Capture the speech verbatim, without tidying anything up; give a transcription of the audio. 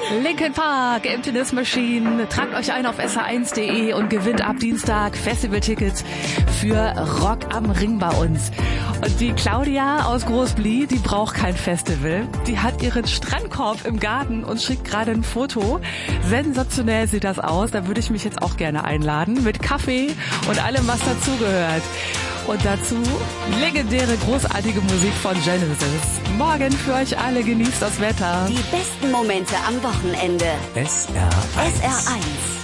Linkin Park, Emptiness Machine. Tragt euch ein auf S R eins punkt de und gewinnt ab Dienstag Festivaltickets für Rock am Ring bei uns. Und die Claudia aus Großblie, die braucht kein Festival. Die hat ihren Strandkorb im Garten und schickt gerade ein Foto. Sensationell sieht das aus. Da würde ich mich jetzt auch gerne einladen. Mit Kaffee und allem, was dazugehört. Und dazu legendäre, großartige Musik von Genesis. Morgen für euch alle, genießt das Wetter. Die besten Momente am Wochenende. S R eins. S R eins.